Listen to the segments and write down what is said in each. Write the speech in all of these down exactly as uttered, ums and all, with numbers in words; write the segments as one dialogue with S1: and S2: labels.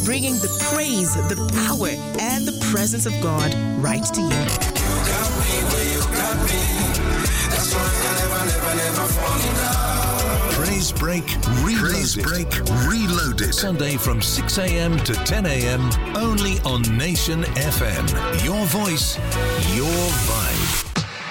S1: bringing the praise, the power, and the presence of God right to you.
S2: Praise Break Reloaded. Praise Break Reloaded.
S3: Sunday from six a.m. to ten a.m. only on Nation F M. Your voice, your vibe.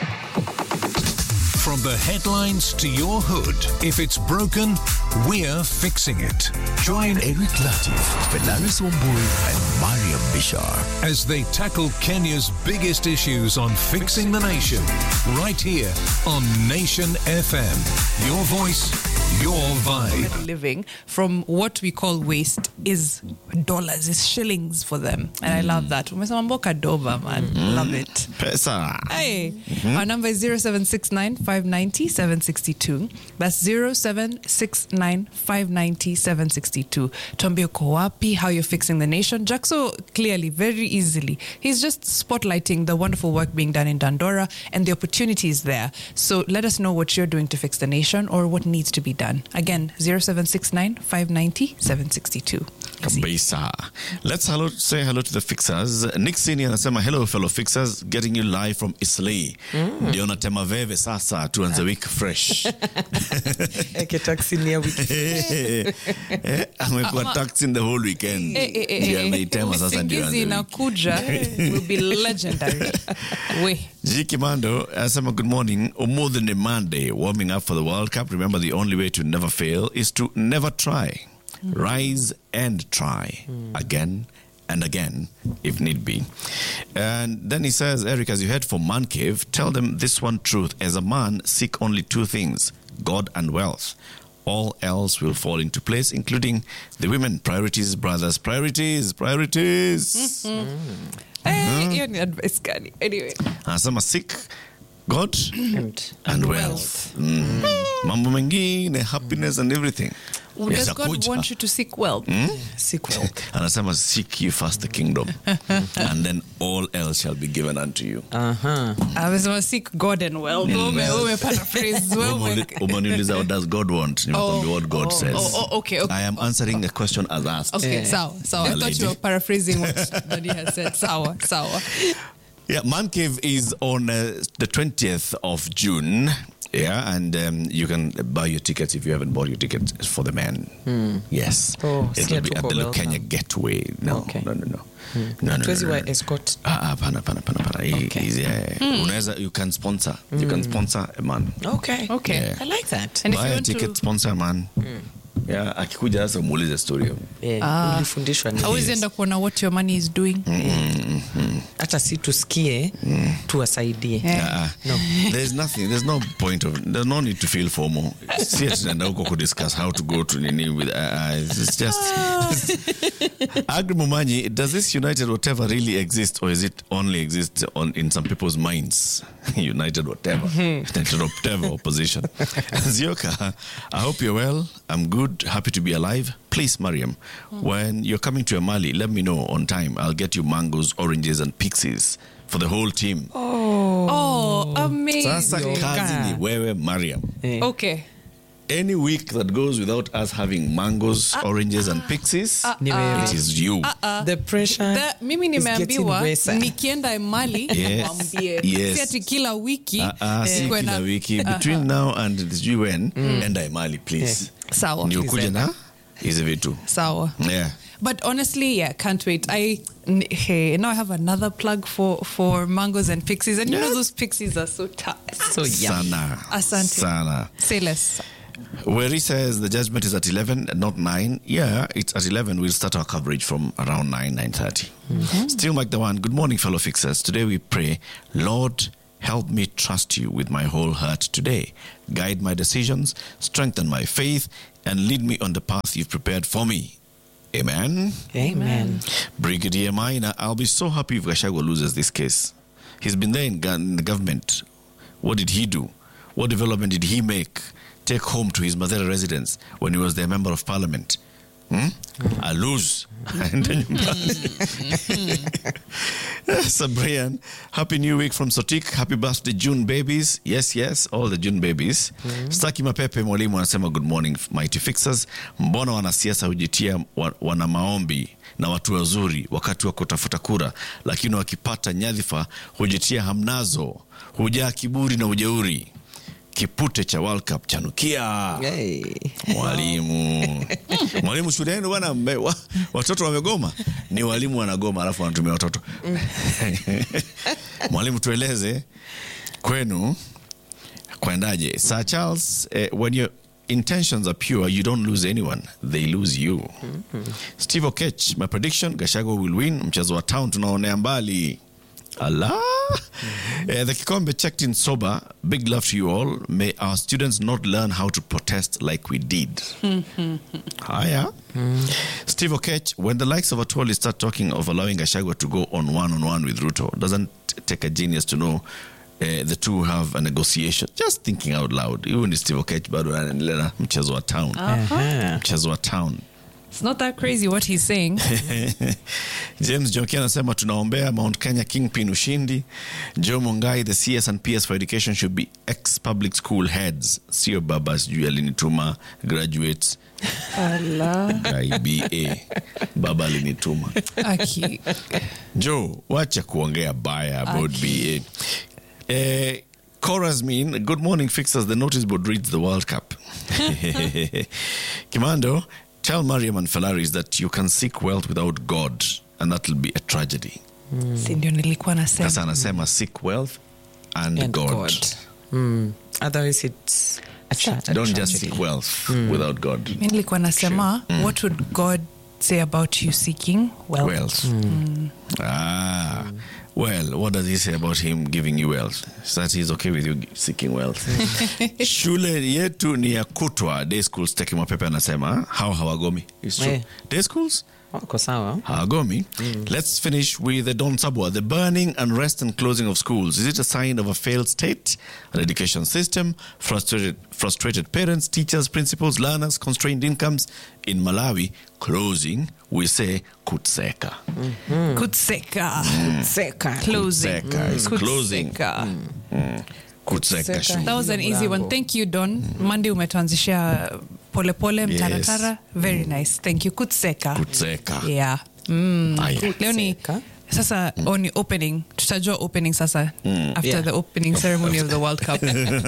S3: From the headlines to your hood, if it's broken, we're fixing it.
S2: Join Eric Latif, Benaris Wambui, and Mariam Bishar
S3: as they tackle Kenya's biggest issues on Fixing the Nation, right here on Nation F M. Your voice, your vibe.
S4: Living from what we call waste is dollars, is shillings for them. And I love that. Umesema mboka doba, man. Mm. Love it.
S5: Pesa.
S4: Hey. Mm-hmm. Our number is zero seven six nine, five nine zero, seven six two. That's zero seven six nine, five nine zero, seven six two. Tuambie uko wapi, how you're fixing the nation. Jackso clearly, very easily, he's just spotlighting the wonderful work being done in Dandora and the opportunities there. So let us know what you're doing to fix the nation or what needs to be done. Again, zero seven six nine, five nine zero, seven six two.
S5: Kabisa. Let's hello, say hello to the fixers. Nick Senior anasema hello fellow fixers, getting you live from Islay. Ndio mm. natema veve sasa tuanze week fresh.
S6: Eke taxi near week.
S5: Amekuwa taxing the whole weekend. Ndio ameitema sasa ndio anze.
S4: Inakuja will be legendary. We.
S5: Jiki Mando anasema good morning. More than a Monday, warming up for the World Cup. Remember, the only way to never fail is to never try. Mm. Rise and try mm. again and again if need be. And then he says, Eric, as you head for Man Cave, tell them this one truth. As a man, seek only two things, God and wealth. All else will fall into place, including the women. Priorities, brothers. Priorities, priorities.
S4: Mm-hmm. Mm. Hey, mm-hmm. advice, anyway.
S5: Anasema seek God and, and wealth. Mm. Mm. Mambo mengine, happiness and everything.
S4: Well, does God kuja. want you to seek wealth?
S5: Mm?
S6: Seek wealth.
S5: Anasema seek you first the kingdom and then all else shall be given unto you.
S4: Uh-huh. I was going to seek God and wealth. Mm. Paraphrase.
S5: Umaniuliza what does God want? Oh, what God oh, says.
S4: Oh, oh, okay, okay.
S5: I am answering a question as asked.
S4: Okay, yeah. Sawa, sawa. I thought lady. you were paraphrasing what Daddy has said. Sawa, sawa.
S5: Yeah, Man Cave is on uh, the twentieth of June. Yeah, and um, you can buy your tickets if you haven't bought your ticket for the men. Mm. Yes.
S6: Oh,
S5: it'll be at the Lukenya Gateway. No, okay. no, no, no.
S6: Mm.
S5: No, no, no, no, no.
S6: Escort.
S5: Ah, pana, pana, pana, pana. Okay. He, yeah. mm. Unaweza, you can sponsor. Mm. You can sponsor a man.
S6: Okay.
S4: Okay.
S5: Yeah.
S4: I like that.
S5: And buy if you a ticket, to... sponsor a man. Mm. Yeah, akikuja sasa muulize story.
S6: Yeah, ulifundishwa nini?
S4: Always end up wonder what your money is doing.
S6: Hata si tusikie, tuwasaidie.
S5: Yeah. No. There's nothing, there's no point of, there's no need to feel formal. See it and I'll go discuss how to go to Nini with uh, it's just Agri Mumanyi, does this United Whatever really exist or is it only exist on in some people's minds? United Whatever. United Whatever opposition. Zioka, I hope you're well. I'm good. Happy to be alive. Please, Mariam, mm. when you're coming to Amali, let me know on time. I'll get you mangoes, oranges, and pixies for the whole team.
S4: Oh, oh amazing.
S5: Sasa kazi ni wewe, Mariam.
S4: Yeah. Okay.
S5: Any week that goes without us having mangoes, uh, oranges, uh, and pixies, uh, uh, it is you.
S4: Uh, uh,
S6: the pressure the,
S4: mimi nimeambiwa nikienda Amali
S5: mwambie. Yes.
S4: Siati kila wiki.
S5: Uh, uh, si eh, kila wiki. Between uh, now and this you when, mm. enda Amali, please.
S4: Yeah. Sawa.
S5: Ni ukuja na hizi vitu.
S4: Sawa.
S5: Yeah.
S4: But honestly, yeah, can't wait. I hey, now I have another plug for, for mangoes and pixies. And you yeah. know those pixies are so tough. So yummy.
S5: Sana.
S4: Asante.
S5: Sana.
S4: Say less.
S5: Where he says the judgment is at eleven, not nine. Yeah, it's at eleven. We'll start our coverage from around nine, nine thirty. Mm-hmm. Still Mike the One. Good morning, fellow fixers. Today we pray, Lord, help me trust you with my whole heart today. Guide my decisions, strengthen my faith, and lead me on the path you've prepared for me. Amen.
S6: Amen.
S5: Brigadier Maina, I'll be so happy if Gachagua loses this case. He's been there in, in the government. What did he do? What development did he make? Take home to his Mathare residence when he was their member of parliament. Hmm? Mm. I lose. So Brian, happy new week from Sotik. Happy birthday June babies. Yes, yes, all the June babies. Mm. Staki Mapepe mwalimu anasema good morning mighty fixers. Mbona wanasiasa hujitia wana maombi na watu wazuri wakati wa kutafuta kura, lakini wakipata nyadhifa hujitia hamnazo, hujaa kiburi na ujeuri. Kipute cha World Cup chanukia.
S6: Hey.
S5: Mwalimu. Mwalimu shuleni bwana, wa, watoto wamegoma. Ni walimu wanagoma alafu wanatumia watoto. Mwalimu, tueleze kwenu kwendaje? Sir Charles, uh, when your intentions are pure, you don't lose anyone, they lose you. Mm-hmm. Steve Okech, my prediction, Gachagua will win. Mchezo wa town tunaonea mbali. Allah. Mm-hmm. Uh, the Kikombe checked in sober. Big love to you all. May our students not learn how to protest like we did. Hiya. Mm. Steve Okech, when the likes of Atwoli start talking of allowing Gachagua to go on one-on-one with Ruto, doesn't take a genius to know uh, the two have a negotiation. Just thinking out loud. Even Steve Okech bado anaendelea mchezo wa town. Uh-huh. Mchezo wa town.
S4: It's not that crazy what he's saying.
S5: James Jonki anasema tunaombea Mount Kenya Kingpin ushindi. Joe Mungai, the C S and P S for education should be ex-public school heads. Sio baba sijui alinituma graduates.
S4: Allah.
S5: I B A. Baba alinituma.
S4: Aki.
S5: Joe, wacha kuongea baya about Aki. B A. Eh, Cora's mean, good morning fixers, the notice board reads the World Cup. Kimando, tell Mariam and Falaris that you can seek wealth without God, and that will be a tragedy.
S4: Mm. Si ndio nilikuwa nasema.
S5: Sasa anasema seek wealth and,
S6: and
S5: God.
S6: God. Mm. Otherwise it's a, tra- a
S5: Don't
S6: tragedy.
S5: just seek wealth mm. without God.
S4: Mimi nilikuwa nasema, sure. mm. what would God say about you seeking wealth?
S5: Wealth.
S4: Mm. Mm.
S5: Ah. Mm. Well, what does he say about him giving you wealth? So that he's okay with you seeking wealth. Shule yetu ni ya kutwa. Day schools, Teki Mapepe anasema, how hawagomi? It's true.
S6: Yeah.
S5: Day schools?
S6: Wako sawa.
S5: Hawagomi. Mm. Let's finish with the Don Sabwa. The burning, unrest and closing of schools. Is it a sign of a failed state, an education system, frustrated, frustrated parents, teachers, principals, learners, constrained incomes? In Malawi, closing, we say kutseka.
S4: Mm-hmm. Kutseka.
S5: Mm.
S4: Kutseka. Closing.
S5: Kutseka. It's
S4: Mm.
S5: closing.
S4: Kutseka.
S5: Mm. Kutseka.
S6: Kutseka.
S4: That was an easy one. Thank you, Don. Mm. Monday umetuanzishia pole pole mtaratara. Yes. Very mm. nice. Thank you. Kutseka.
S5: Kutseka.
S4: Yeah. Mm. Leo ni sasa
S5: mm.
S4: on opening. Tutajua opening sasa
S5: mm.
S4: after
S6: yeah.
S4: the opening ceremony of the World Cup.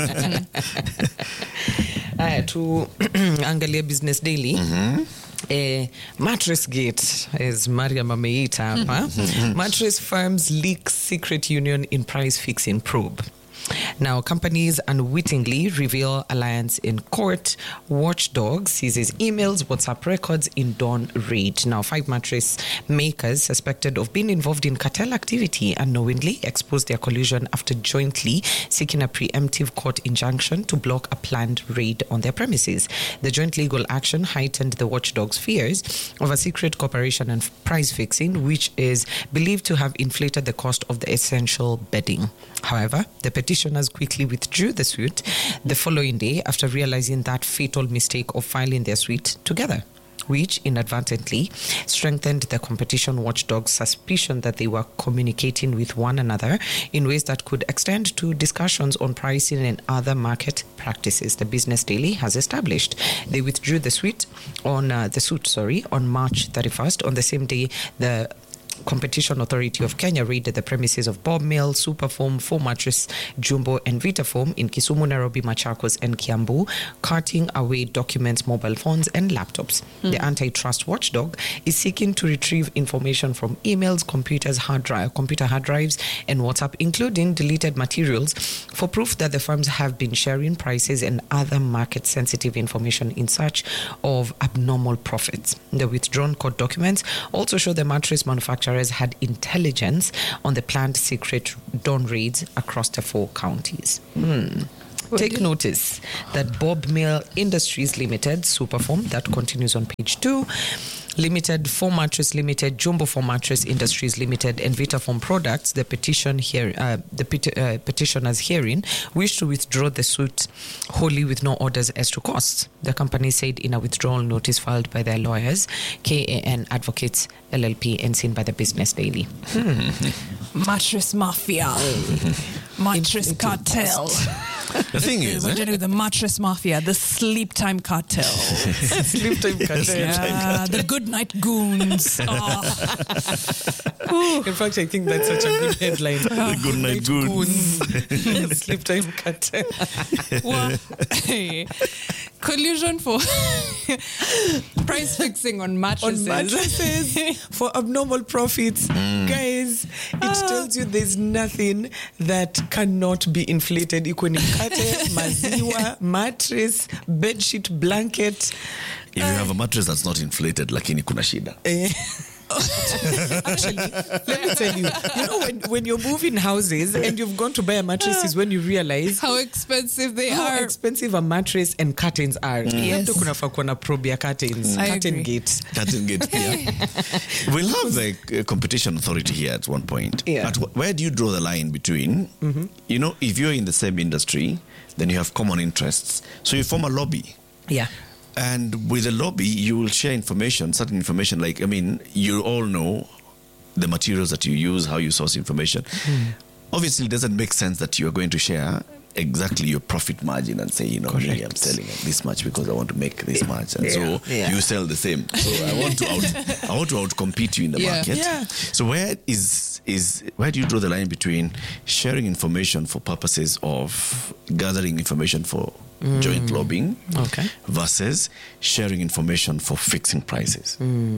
S6: Aya, tu angalia Business Daily. Mm-hmm. Eh, Mattress Gate, as Mariam ameita hapa. Mattress firms leak secret union in price fixing probe. Now, companies unwittingly reveal alliance in court. Watchdog seizes emails, WhatsApp records in Dawn raid. Now, five mattress makers suspected of being involved in cartel activity unknowingly exposed their collusion after jointly seeking a preemptive court injunction to block a planned raid on their premises. The joint legal action heightened the watchdog's fears of a secret cooperation and price fixing, which is believed to have inflated the cost of the essential bedding. However, the petitioners quickly withdrew the suit the following day after realizing that fatal mistake of filing their suit together, which inadvertently strengthened the competition watchdog's suspicion that they were communicating with one another in ways that could extend to discussions on pricing and other market practices. The Business Daily has established they withdrew the suit on uh, the suit, sorry, on March thirty-first. On the same day, the Competition Authority of Kenya raided the premises of Bob Mill, Superform, Four Mattress, Jumbo, and Vitaform in Kisumu, Nairobi, Machakos, and Kiambu, carting away documents, mobile phones, and laptops. Mm. The antitrust watchdog is seeking to retrieve information from emails, computers, hard drive, computer hard drives, and WhatsApp, including deleted materials, for proof that the firms have been sharing prices and other market-sensitive information in search of abnormal profits. The withdrawn court documents also show the mattress manufacturer had intelligence on the planned secret dawn raids across the four counties. Hmm. Take notice that Bob Mill Industries Limited, Superform, that continues on page two, Limited, Four Mattress Limited, Jumbo Four Mattress Industries Limited, and Vitaform Products, the petition here, uh, the peti- uh, petitioners hearing, wish to withdraw the suit wholly with no orders as to costs. The company said in a withdrawal notice filed by their lawyers, K A N Advocates L L P, and seen by the Business Daily.
S4: Hmm. Mattress mafia, mattress cartel.
S5: The thing is,
S4: We're
S5: eh?
S4: dealing with the mattress mafia, the sleep time cartel,
S6: Sleep time cartel.
S4: yeah, the good night goons. Oh.
S6: In fact, I think that's such a good headline.
S5: The good night goons.
S6: Sleep time cartel.
S4: Well, hey, collusion for price fixing on mattresses.
S6: On mattresses for abnormal profits. Guys, it tells you there's nothing that cannot be inflated. Iko ni mkate, maziwa, mattress, bedsheet, blanket.
S5: If you have a mattress that's not inflated, lakini kuna shida.
S6: Actually, let me tell you, you know, when, when you're moving houses and you've gone to buy a mattress is when you realize
S4: How expensive they
S6: how
S4: are.
S6: expensive a mattress and curtains are.
S4: Yes.
S6: Labda kunafaa kuwa na probe ya curtains.
S4: I
S6: Curtain
S4: agree.
S6: gate.
S5: Curtain gate here. We'll have the uh, competition authority here at one point.
S6: Yeah.
S5: But wh- where do you draw the line between, you know, if you're in the same industry, then you have common interests. So you form a lobby.
S6: Yeah.
S5: And with a lobby, you will share information, certain information. Like, I mean, you all know the materials that you use, how you source information. Obviously, it doesn't make sense that you are going to share exactly your profit margin and say, you know, me, I'm selling at this much because I want to make this much, and
S6: Yeah,
S5: so
S6: yeah.
S5: you sell the same. So I want to out, I want to outcompete you in the
S4: Yeah.
S5: market.
S6: Yeah.
S5: So where is is where do you draw the line between sharing information for purposes of gathering information for joint lobbying,
S6: Okay.
S5: versus sharing information for fixing prices?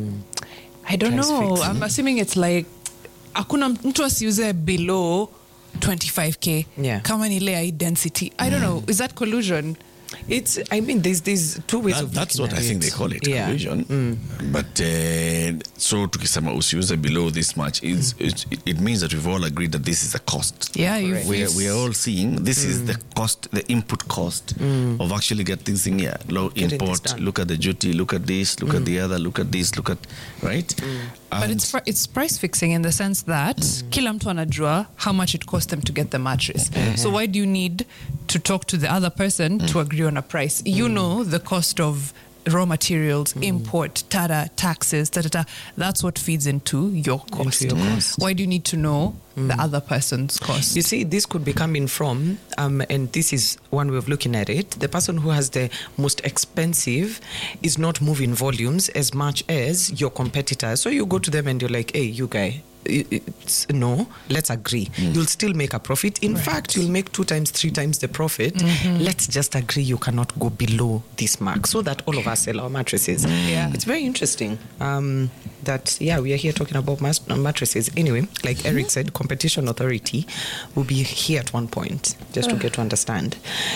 S4: I don't
S6: Price
S4: know.
S6: fixing.
S4: I'm assuming it's like hakuna mtu asiuze below twenty-five K.
S6: Yeah.
S4: Kama ni ile high density. I don't know. Is that collusion?
S6: It's, I mean, there's there's two ways
S5: That,
S6: of
S5: that's
S6: looking
S5: what
S6: at
S5: I think
S6: it.
S5: they call it,
S6: Yeah.
S5: collusion. But uh, so tukisema usiuze below this much, is it, it means that we've all agreed that this is a cost.
S4: Yeah, you.
S5: We are, we are all seeing this is the cost, the input cost of actually getting things in here. Low
S6: Getting this
S5: import,
S6: done.
S5: look at the duty, look at this, look at the other, look at this, look at, right?
S4: But
S5: And-
S4: it's pri- it's price fixing in the sense that kila mtu anajua how much it cost them to get the mattress. So why do you need to talk to the other person to agree on a price? You know the cost of raw materials, import, tada, taxes, ta, ta, ta. That's what feeds into your cost.
S6: your cost.
S4: Why do you need to know the other person's cost?
S6: You see, this could be coming from, um, and this is one way of looking at it, the person who has the most expensive is not moving volumes as much as your competitor. So you go to them and you're like, hey, you guy, i- it's, no, let's agree. You'll still make a profit. In fact, you'll make two times, three times the profit. Let's just agree you cannot go below this mark so that all of us sell our mattresses.
S4: Yeah.
S6: It's very interesting um, that, yeah, we are here talking about mas- mattresses. Anyway, like Eric said, competition authority will be here at one point, just to get to understand.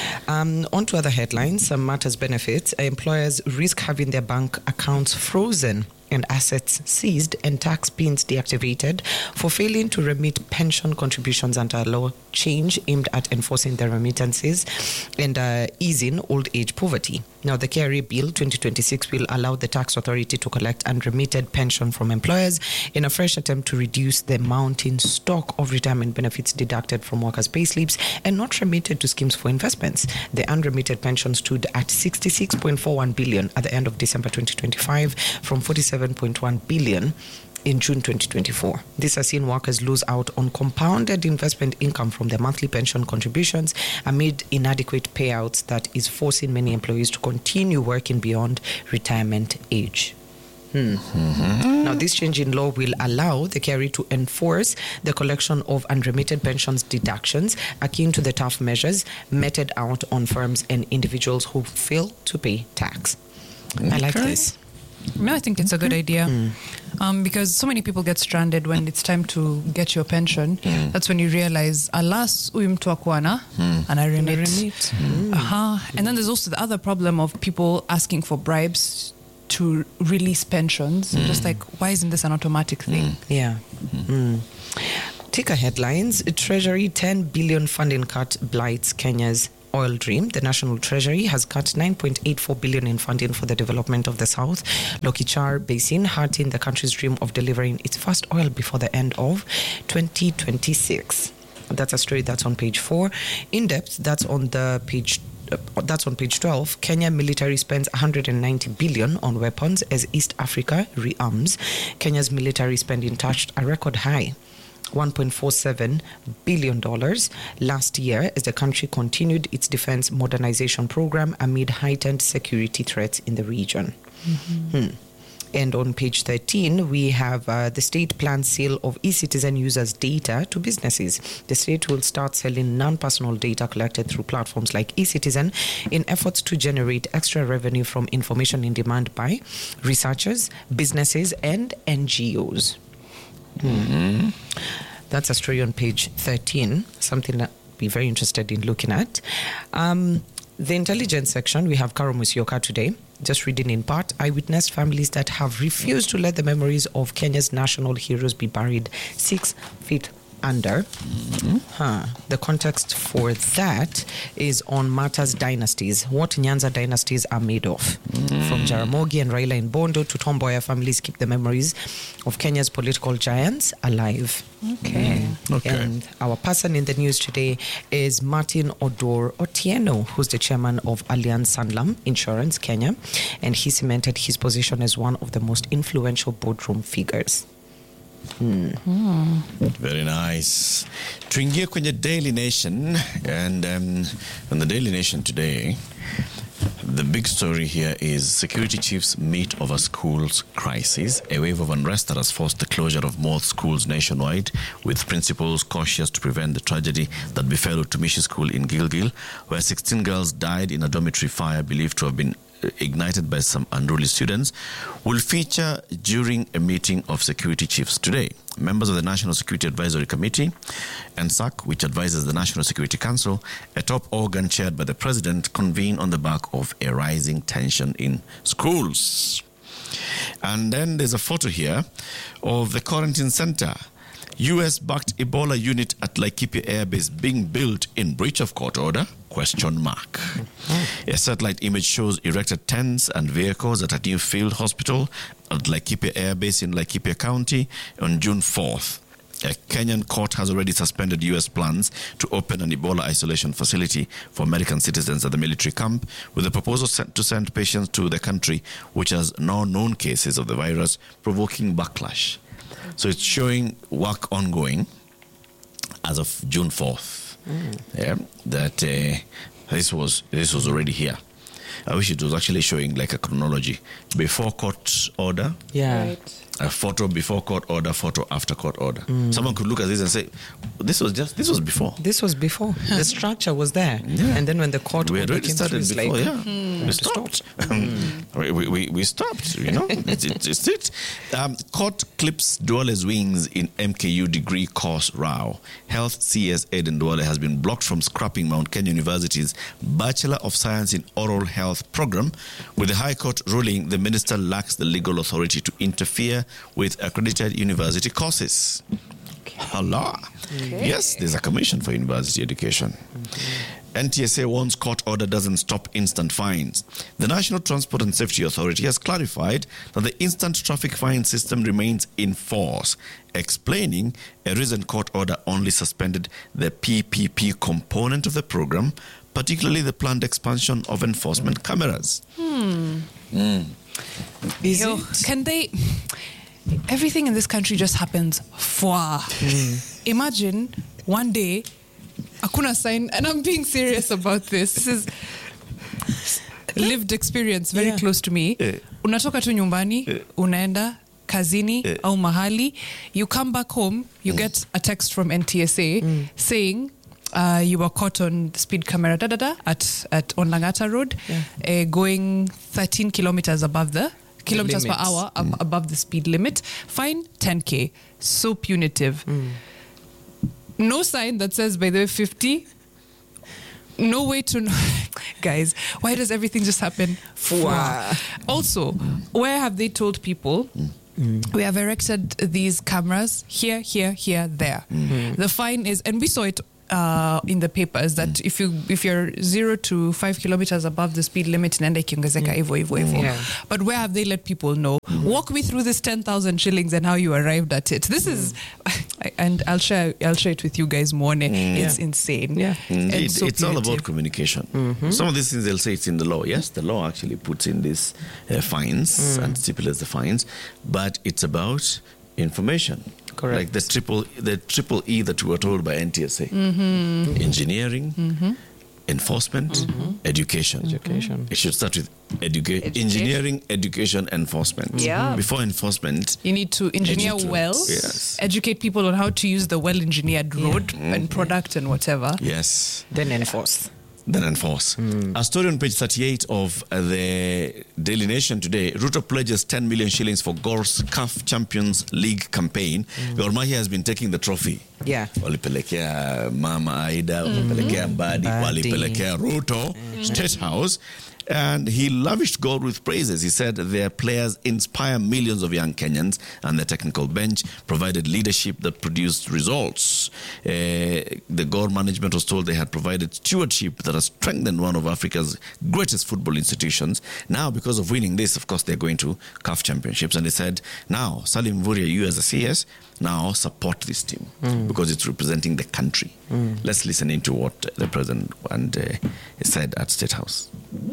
S6: Um, on to other headlines, some matters benefits. Employers risk having their bank accounts frozen and assets seized and tax pins deactivated for failing to remit pension contributions under a law change aimed at enforcing the remittances and uh, easing old age poverty. Now, the K R A Bill twenty twenty-six will allow the tax authority to collect unremitted pension from employers in a fresh attempt to reduce the mounting stock of retirement benefits deducted from workers' payslips and not remitted to schemes for investments. The unremitted pension stood at sixty-six point four one billion at the end of December twenty twenty-five from forty-seven point one billion in June twenty twenty-four. This has seen workers lose out on compounded investment income from their monthly pension contributions amid inadequate payouts that is forcing many employees to continue working beyond retirement age. Hmm. Now, this change in law will allow the K R A to enforce the collection of unremitted pensions deductions akin to the tough measures meted out on firms and individuals who fail to pay tax. I like
S5: Okay.
S6: this.
S4: No, I think it's a good idea um, because so many people get stranded when it's time to get your pension. That's when you realize, alas, huyu mtu akuana, and I remit. Uh-huh. And then there's also the other problem of people asking for bribes to release pensions. Just like, why isn't this an automatic thing?
S6: Yeah. Mm. Ticker headlines. Treasury ten billion funding cut blights Kenya's oil dream. The National Treasury has cut nine point eight four billion in funding for the development of the South Lokichar Basin, hurting the country's dream of delivering its first oil before the end of twenty twenty-six. That's a story that's on page four. In depth, that's on the page Uh, that's on page twelve. Kenya military spends one hundred ninety billion on weapons as East Africa rearms. Kenya's military spending touched a record high. one point four seven billion dollars last year as the country continued its defense modernization program amid heightened security threats in the region. Mm-hmm. Hmm. And on page thirteen, we have uh, the state planned sale of eCitizen users' data to businesses. The state will start selling non-personal data collected through platforms like eCitizen in efforts to generate extra revenue from information in demand by researchers, businesses, and N G Os. Mm-hmm. That's a story on page thirteen, something that we're very interested in looking at. Um, the intelligence section, we have Karo Musyoka today. Just reading in part, eyewitness families that have refused to let the memories of Kenya's national heroes be buried six feet under. Mm-hmm. Huh. The context for that is on Matters dynasties, what Nyanza dynasties are made of. Mm. From Jaramogi and Raila in Bondo to Tom Mboya, families keep the memories of Kenya's political giants alive.
S4: Okay.
S6: Mm.
S5: Okay.
S6: And our person in the news today is Martin Odor Otieno, who's the chairman of Allianz Sanlam Insurance Kenya, and he cemented his position as one of the most influential boardroom figures. Hmm.
S5: Hmm. Very nice. Tuingie kwenye Daily Nation, and um, on the Daily Nation today, the big story here is security chiefs meet over schools crisis. A wave of unrest that has forced the closure of more schools nationwide, with principals cautious to prevent the tragedy that befell Utumishi School in Gilgil, where sixteen girls died in a dormitory fire believed to have been ignited by some unruly students, will feature during a meeting of security chiefs today. Members of the National Security Advisory Committee, N S A C, which advises the National Security Council, a top organ chaired by the president, convene on the back of a rising tension in schools. And then there's a photo here of the quarantine center. U S-backed Ebola unit at Laikipia Air Base being built in breach of court order? Question mark. Mm-hmm. A satellite image shows erected tents and vehicles at a new field hospital at Laikipia Air Base in Laikipia County on June fourth. A Kenyan court has already suspended U S plans to open an Ebola isolation facility for American citizens at the military camp, with a proposal sent to send patients to the country which has no known cases of the virus, provoking backlash. So it's showing work ongoing as of June fourth. Mm. Yeah, that uh, this was this was already here. I wish it was actually showing like a chronology. Before court order.
S6: Yeah.
S4: Right.
S5: A photo before court order, photo after court order. Mm. Someone could look at this and say, this was just, this was before.
S6: This was before. The structure was there.
S5: Yeah.
S6: And then when the court
S5: we had
S6: order
S5: already
S6: came
S5: started
S6: through,
S5: before,
S6: like,
S5: yeah.
S6: hmm,
S5: we stopped. Mm. we, we, we stopped, you know. it's, it's, it's it. Um, court clips Duale's wings in M K U degree course row. Health C S Eden Duale has been blocked from scrapping Mount Kenya University's Bachelor of Science in Oral Health program, with the High Court ruling the minister lacks the legal authority to interfere with accredited university courses. Okay. Allah. Okay. Yes, there's a commission for university education. Mm-hmm. N T S A warns court order doesn't stop instant fines. The National Transport and Safety Authority has clarified that the instant traffic fine system remains in force, explaining a recent court order only suspended the P P P component of the program, particularly the planned expansion of enforcement cameras.
S4: Hmm.
S5: Mm.
S6: Is
S4: Yo,
S6: it?
S4: Can they... Everything in this country just happens fwa. Mm. Imagine one day, hakuna sign, and I'm being serious about this. This is lived experience, very
S6: yeah.
S4: close to me.
S5: Yeah.
S4: Unatoka tu nyumbani, yeah. unaenda kazini
S5: yeah.
S4: au mahali, you come back home, you mm. get a text from N T S A mm. saying uh, you were caught on speed camera da, da, da, at, at on Langata Road, yeah. uh, going thirteen kilometers above the kilometers per hour ab- mm. above the speed limit. Fine ten K. So punitive. Mm. No sign that says, by the way, fifty. No way to know. Guys, why does everything just happen?
S6: Wow.
S4: Also, where have they told people mm. we have erected these cameras here, here, here, there? Mm. The fine is, and we saw it Uh, in the papers, that mm. if you if you're zero to five kilometers above the speed limit, inaenda ikiongezeka hivyo hivyo hivyo. But where have they let people know? Mm. Walk me through this ten thousand shillings and how you arrived at it. This mm. is, and I'll share I'll share it with you guys more. Mm. It's yeah. insane.
S6: Yeah,
S5: Indeed,
S4: so
S5: it's all about communication. Mm-hmm. Some of these things they'll say it's in the law. Yes, the law actually puts in these uh, fines mm. and stipulates the fines, but it's about information.
S6: Correct.
S5: Like the triple, the triple E that we were told by N T S A. Mm-hmm. Engineering, mm-hmm. enforcement, mm-hmm. education.
S6: Education.
S5: It should start with educa-
S4: Education.
S5: engineering, education, enforcement.
S4: Yeah.
S5: Before enforcement,
S4: You need to engineer
S5: Educate.
S4: well,
S5: Yes.
S4: educate people on how to use the well-engineered road and product and whatever.
S5: yes.
S6: Then enforce.
S5: Then enforce. A story on page thirty-eight of uh, the Daily Nation today. Ruto pledges ten million shillings for Gor's C A F Champions League campaign. Gor Mahia has been taking the trophy.
S6: Yeah.
S5: Walipelekea Mama Aida, walipelekea Mbadi,
S6: Mbadi.
S5: walipelekea Ruto, State House. And he lavished God with praises. He said their players inspire millions of young Kenyans, and their technical bench provided leadership that produced results. Uh, the Gor management was told they had provided stewardship that has strengthened one of Africa's greatest football institutions. Now, because of winning this, of course, they're going to C A F Championships. And they said, now, Salim Mvurya, you as a C S, now support this team mm. because it's representing the country. Mm. Let's listen into what the president and uh, said at State House.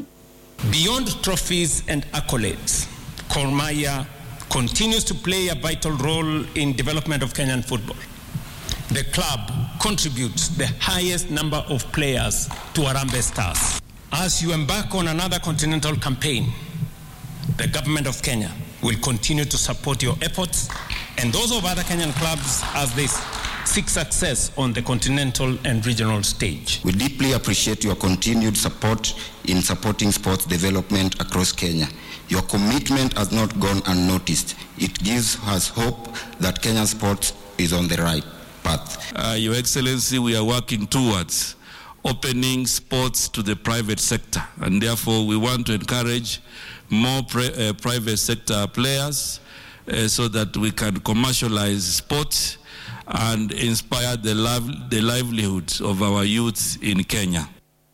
S7: Beyond trophies and accolades, Gor Mahia continues to play a vital role in development of Kenyan football. The club contributes the highest number of players to Harambee Stars. As you embark on another continental campaign, the government of Kenya will continue to support your efforts and those of other Kenyan clubs as they seek success on the continental and regional stage.
S8: We deeply appreciate your continued support in supporting sports development across Kenya. Your commitment has not gone unnoticed. It gives us hope that Kenyan sports is on the right path.
S9: Uh, Your Excellency, we are working towards opening sports to the private sector, and therefore we want to encourage more pri- uh, private sector players uh, so that we can commercialize sports and inspire the, liv- the livelihoods of our youth in Kenya.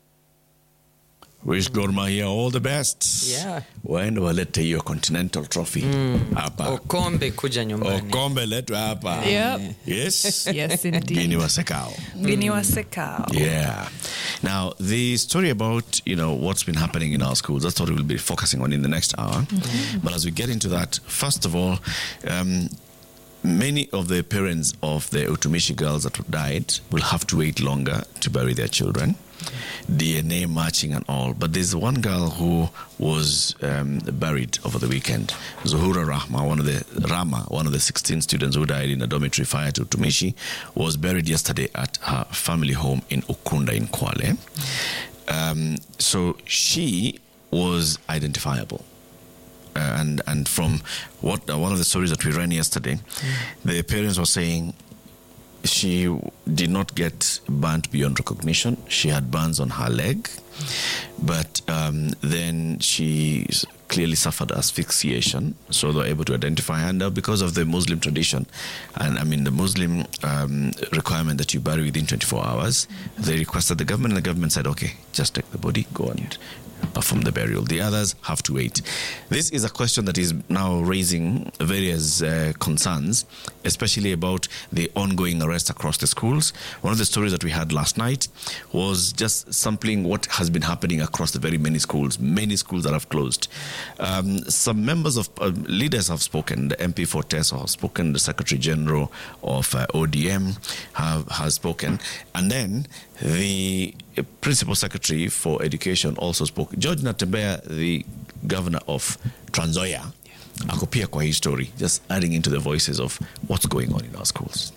S5: Wish Gor Mahia all the best.
S6: Yeah.
S5: Waende walete hiyo continental trophy hapa.
S6: Okombe kuja nyumbani.
S5: Okombe letwe hapa.
S4: Yep.
S5: Yes.
S4: Yes, indeed.
S5: Bini Wasekao.
S4: Bini Wasekao.
S5: Yeah. Now, the story about, you know, what's been happening in our schools, that's what we'll be focusing on in the next hour. Mm-hmm. But as we get into that, first of all, um, many of the parents of the Utumishi girls that died will have to wait longer to bury their children. D N A matching and all. But there's one girl who was um, buried over the weekend. Zuhura Rahma, one of the Rama, one of the sixteen students who died in a dormitory fire to Utumishi, was buried yesterday at her family home in Ukunda in Kwale. Um, so she was identifiable. Uh, and and from what uh, one of the stories that we ran yesterday, mm. the parents were saying she did not get burnt beyond recognition. She had burns on her leg, but um, then she clearly suffered asphyxiation, so they were able to identify her. Now, because of the Muslim tradition, and I mean the Muslim um, requirement that you bury within twenty-four hours, they requested the government, and the government said, okay, just take the body, go and perform the burial. The others have to wait. This is a question that is now raising various uh, concerns, especially about the ongoing arrests across the schools. One of the stories that we had last night was just sampling what has been happening across the very many schools, many schools that have closed. Um, some members of uh, leaders have spoken. The M P for Teso have spoken. The Secretary General of uh, O D M have, has spoken. And then the Principal Secretary for Education also spoke. George Natembeya, the governor of Trans Nzoia, ako pia kwa hii story, just adding into the voices of what's going on in our schools.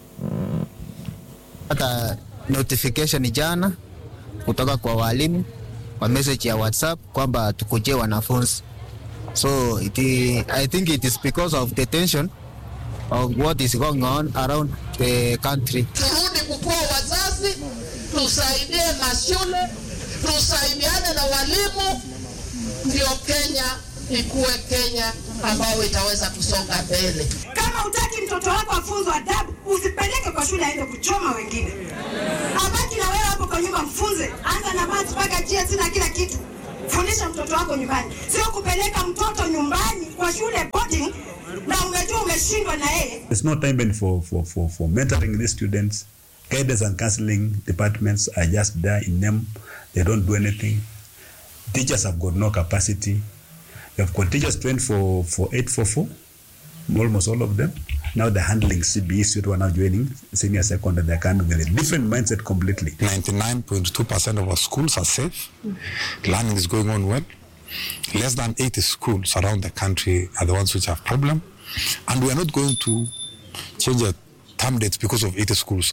S10: Hata notification jana kutoka kwa walimu kwa message ya WhatsApp kwamba tukuje wanafunzi. So it is, I think it is because of the tension of what is going on around the country.
S11: Turudi kukua wazazi, tusaidie mashule, tusaidiane na walimu, ndio Kenya ikuwe Kenya ambayo itaweza kusonga mbele.
S12: Kama utaki mtoto wako afunzwe adabu, usipeleke kwa shule aende kuchoma wengine. Abaki na wewe hapo kwa nyumba mfunze. Anza na math mpaka G S na kila kitu. Fundisha mtoto wako nyumbani. Sio kupeleka mtoto nyumbani kwa shule boarding na umejua umeshindwa na yeye.
S13: There's no time for for for for mentoring these students. Guidance and counseling departments are just there in them. They don't do anything. Teachers have got no capacity. We have got teachers trained for, for eight four four, almost all of them. now they're handling C B E students who are now joining senior secondary. They're coming with a different mindset completely.
S14: ninety-nine point two percent of our schools are safe. Learning is going on well. Less than eighty schools around the country are the ones which have problem. And we are not going to change the term dates because of eighty schools.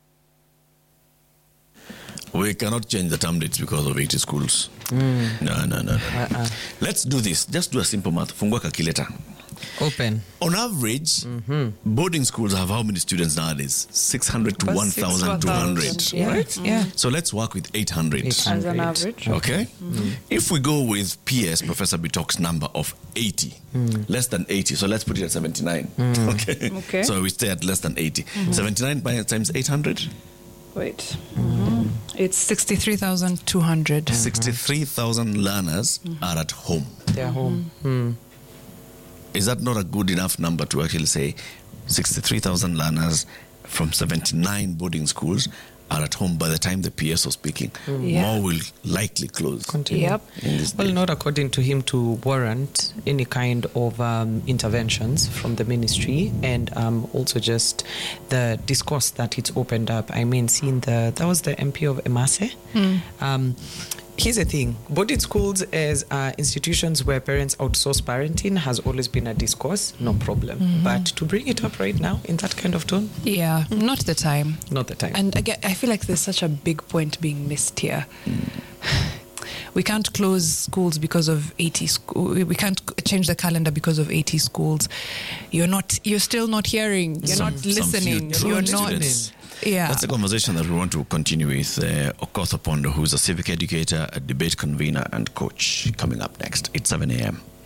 S5: We cannot change the term dates because of eighty schools.
S6: Mm.
S5: No, no, no. no.
S6: Uh-uh.
S5: Let's do this. Just do a simple math. Fungua calculator.
S6: Open.
S5: On average,
S6: mm-hmm.
S5: boarding schools have how many students nowadays? six hundred to one thousand two hundred.
S4: Yeah.
S5: Right?
S4: Mm-hmm. Yeah.
S5: So let's work with eight hundred.
S4: As an average.
S5: Okay?
S4: Mm-hmm.
S5: If we go with P S, Professor Bitok's number of eighty, mm. less than eighty, so let's put it at seventy-nine. Mm. Okay?
S4: Okay.
S5: So we stay at less than eighty. Mm-hmm. seventy-nine by times eight hundred?
S4: Wait. Mm-hmm. It's sixty-three thousand two hundred.
S5: Mm-hmm. sixty-three thousand learners mm-hmm. are at home.
S6: They're home. Mm.
S5: Is that not a good enough number to actually say sixty-three thousand learners from seventy-nine boarding schools are at home by the time the P S was speaking? Mm.
S6: Yeah.
S5: More will likely close.
S6: Continue.
S4: Yep.
S6: Well, not according to him to warrant any kind of um, interventions from the ministry, and um, also just the discourse that it's opened up. I mean, seeing the, that was the M P of Emase. Mm. Um, Here's the thing. Boarding schools as uh, institutions where parents outsource parenting has always been a discourse, no problem. Mm-hmm. But to bring it up right now in that kind of tone?
S4: Yeah, mm. not the time.
S6: Not the time.
S4: And again, I feel like there's such a big point being missed here. Mm. We can't close schools because of eighty schools. We can't change the calendar because of eighty schools. You're not, you're still not hearing. You're
S5: some,
S4: not listening.
S5: Some
S4: you're
S5: not.
S4: Students. Yeah.
S5: That's a conversation that we want to continue with uh, Okoth Opondo, who's a civic educator, a debate convener, and coach, coming up next. It's seven a.m.